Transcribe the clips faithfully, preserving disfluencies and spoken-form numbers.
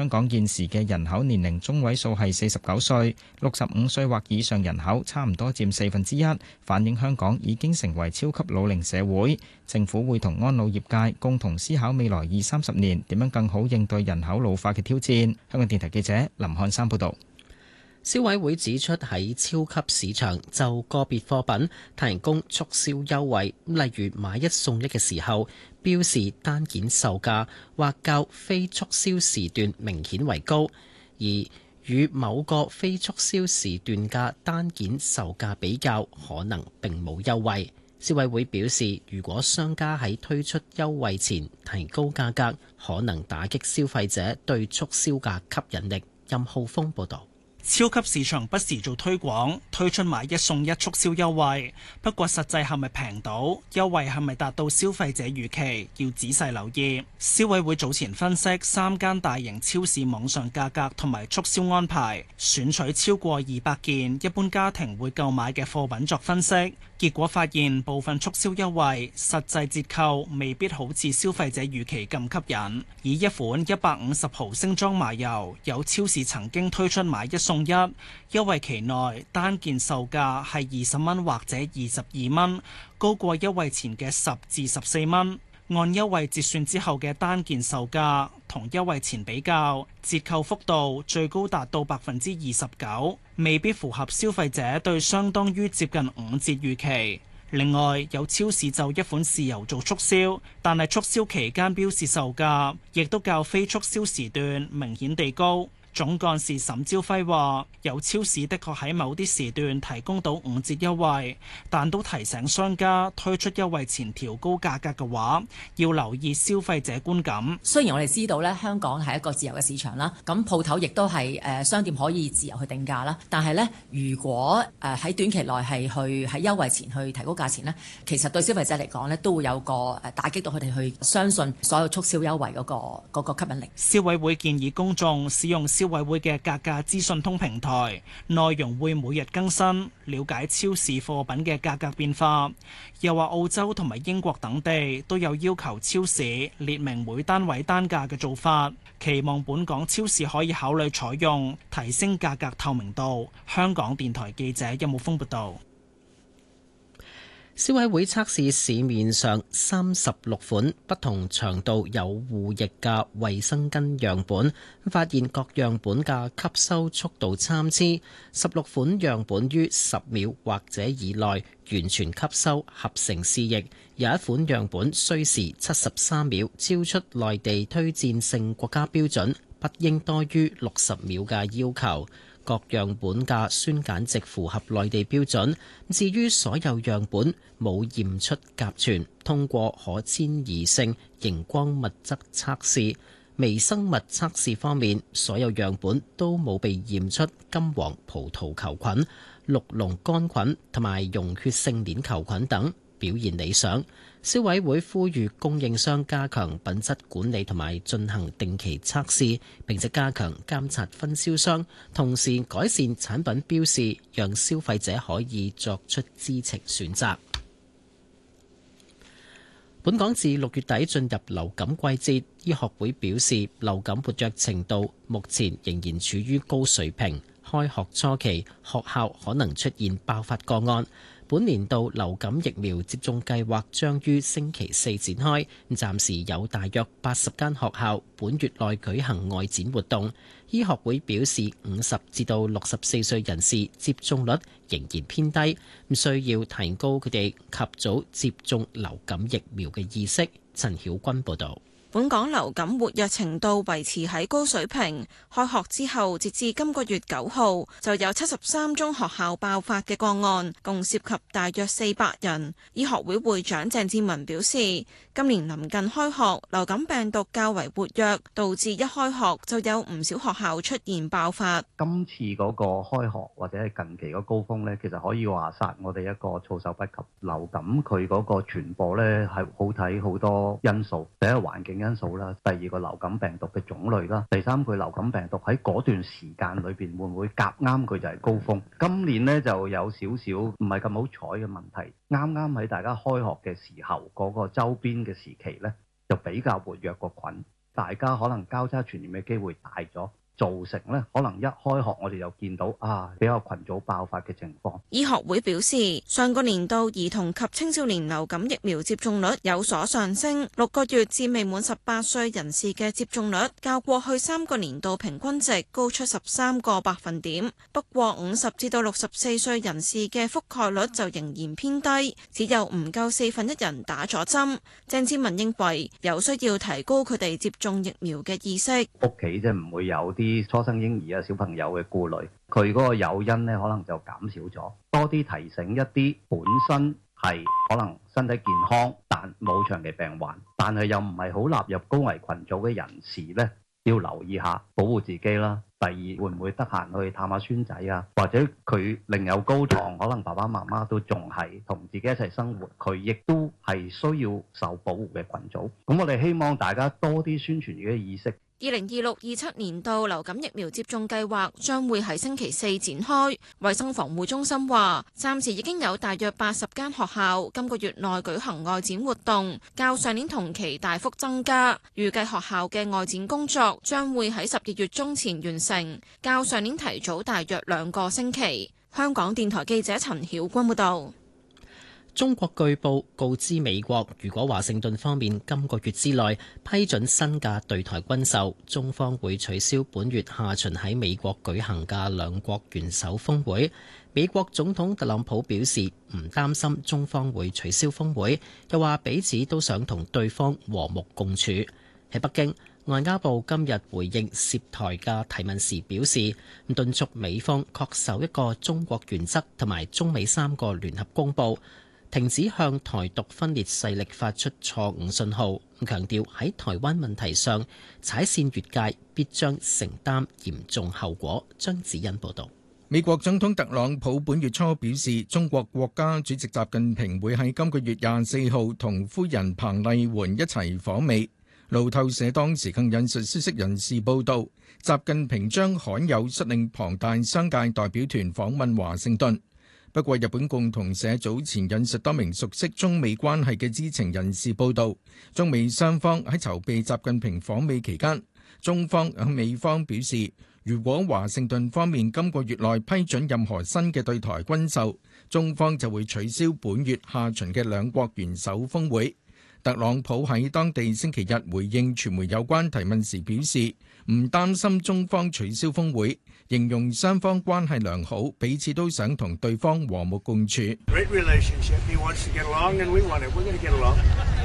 香港現時嘅人口年齡中位數係四十九歲，六十五歲或以上人口差唔多佔四分之一，反映香港已經成為超級老齡社會。政府會同安老業界共同思考未來二三十年點樣更好應對人口老化嘅挑戰。香港電台記者林漢山報導。 消委會指出，喺超級市場就個別貨品提供促銷優惠，例如買一送一嘅時候，標示單件售價或較非促銷時段明顯為高，而與某個非促銷時段嘅單件售價比較，可能並冇優惠。消委會表示，如果商家喺推出優惠前提高價格，可能打擊消費者對促銷嘅吸引力。任浩峰報導。 超級市場不時做推廣，推出買一送一促銷優惠，不過實際係咪平到？優惠係咪達到消費者預期？要仔細留意。消委會早前分析三間大型超市網上價格同埋促銷安排，選取超過二百件一般家庭會購買嘅貨品作分析，結果發現部分促銷優惠實際折扣未必好似消費者預期咁吸引。以一款一百五十毫升裝麻油，有超市曾經推出買一送一，優惠期內單件售價係二十蚊或者二十二蚊，高過優惠前嘅十至十四蚊。按優惠折算之後嘅單件售價同優惠前比較，折扣幅度最高達到百分之二十九，未必符合消費者對相當於接近五折預期。另外，有超市就一款豉油做促銷，但係促銷期間標示售價亦都較非促銷時段明顯地高。總幹事沈朝輝話：有超市的確喺某啲時段提供到五折優惠，但都提醒商家推出優惠前調高價格嘅話，要留意消費者觀感。 雖然我哋知道咧，香港係一個自由嘅市場啦，咁鋪頭亦都係誒商店可以自由去定價啦。但係咧，如果誒喺短期內係去喺優惠前去提高價錢咧，其實對消費者嚟講咧，都會有個誒打擊到佢哋去相信所有促銷優惠嗰個嗰個吸引力。 消委會建議公眾使用消委會嘅價格資訊通平台，內容會每日更新，了解超市貨品嘅價格變化。又話澳洲同埋英國等地都有要求超市列明每單位單價嘅做法，期望本港超市可以考慮採用，提升價格透明度。香港電台記者任木峰報道。 消委會測試市面上三十六款不同長度有護液嘅衛生巾樣本，發現各樣本嘅吸收速度參差，十六款樣本於十秒或者以內完全吸收合成試液，有一款樣本需時七十三秒，超出內地推薦性國家標準，不應多於六十秒嘅要求。各樣本嘅酸鹼值符合內地標準，至於所有樣本冇驗出甲醛，通過可遷移性熒光物質測試。微生物測試方面，所有樣本都冇被驗出金黃葡萄球菌、綠膿桿菌同埋溶血性鏈球菌等，表現理想。消委會呼籲供應商加強品質管理同埋進行定期測試，並且加強監察分銷商，同時改善產品標示，讓消費者可以作出知情選擇。本港自六月底進入流感季節，醫學會表示流感活躍程度目前仍然處於高水平，開學初期學校可能出現爆發個案。本年度流感疫苗接種計劃將於星期四展開，暫時有大約八十間學校本月內舉行外展活動。醫學會表示，五十至到六十四歲人士接種率仍然偏低，需要提高佢哋及早接種流感疫苗嘅意識。陳曉君報導。 本港流感活躍程度維持喺高水平，開學之後截至今個月九號就有七十三宗學校爆發嘅個案，共涉及大約四百人。醫學會會長鄭志文表示，今年臨近開學，流感病毒較為活躍，導致一開學就有唔少學校出現爆發。 今次嗰個開學或者係近期個高峰呢，其實可以話殺我哋一個措手不及。流感佢嗰個傳播呢係好睇好多因素，第一個環境因素啦，第二個流感病毒嘅種類啦，第三個流感病毒喺嗰段時間裏邊會唔會夾啱佢就係高峰。今年呢就有少少唔係咁好彩嘅問題，啱啱喺大家開學嘅時候嗰個周邊嘅時期呢，就比較活躍個菌， 大家可能交叉傳染嘅機會大咗。造成呢，可能一開學我哋就見到啊比較群組爆發嘅情況。 醫學會表示，上個年度兒童及青少年流感疫苗接種率有所上升，六個月至未滿十八歲人士嘅接種率較過去三個年度平均值高出十三個百分點。不過五十至到六十四歲人士嘅覆蓋率就仍然偏低，只有唔夠四分一人打咗針。鄭志文認為有需要提高佢哋接種疫苗嘅意識。 屋企即係唔會有啲啲初生嬰兒啊小朋友嘅顧慮，佢嗰個誘因呢可能就減少咗，多啲提醒一啲本身係可能身體健康但冇長期病患，但係又唔係好納入高危群組嘅人士呢，要留意下保護自己啦。第二，會唔會得閒去探下孫仔啊？或者佢另有高堂，可能爸爸媽媽都仲係同自己一齊生活，佢亦都係需要受保護嘅群組。咁我哋希望大家多啲宣傳呢個意識。 二零二六二七年度流感疫苗接種計劃將會喺星期四展開。衛生防護中心話，暫時已經有大約八十間學校今個月內舉行外展活動，較上年同期大幅增加。預計學校嘅外展工作將會喺十二月中前完成，較上年提早大約兩個星期。香港電台記者陳曉君報道。 中國據報告知美國，如果華盛頓方面今個月之內批准新嘅對台軍售，中方會取消本月下旬喺美國舉行嘅兩國元首峰會。美國總統特朗普表示唔擔心中方會取消峰會，又話彼此都想同對方和睦共處。喺北京，外交部今日回應涉台嘅提問時表示，敦促美方恪守一個中國原則同埋中美三個聯合公報，停止向台獨分裂勢力發出錯誤信號，強調喺台灣問題上踩線越界，必將承擔嚴重後果。張子欣報導。 美國總統特朗普本月初表示，中國國家主席習近平會喺今個月廿四號同夫人彭麗媛一齊訪美。路透社當時更引述消息人士報道，習近平將罕有率領龐大商界代表團訪問華盛頓。不過，日本共同社早前引述多名熟悉中美關係嘅知情人士報道，中美雙方喺籌備習近平訪美期間，中方向美方表示，如果華盛頓方面今個月內批准任何新嘅對台軍售，中方就會取消本月下旬嘅兩國元首峰會。特朗普喺當地星期日回應傳媒有關提問時表示，唔擔心中方取消峰會，形容雙方關係良好，彼此都想同對方和睦共處。 Great relationship. He wants to get along and we want it. We're going to get along.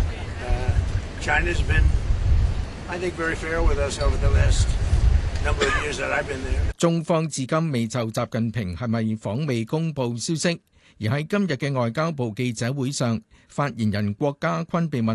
Uh, China's been, I think, very fair with us over the last number of years that I've been there. 中方至今未就習近平係咪訪美公佈消息，而喺今日嘅外交部記者會上，發言人郭家坤被問